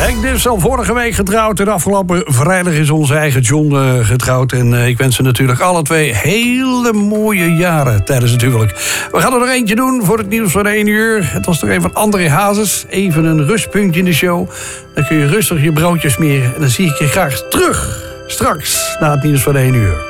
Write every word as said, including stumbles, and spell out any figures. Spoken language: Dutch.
Henk is al vorige week getrouwd en afgelopen vrijdag is onze eigen John uh, getrouwd. En uh, ik wens ze natuurlijk alle twee hele mooie jaren tijdens het huwelijk. We gaan er nog eentje doen voor het nieuws van één uur. Het was toch een van André Hazes. Even een rustpuntje in de show. Dan kun je rustig je broodjes smeren. En dan zie ik je graag terug straks na het nieuws van één uur.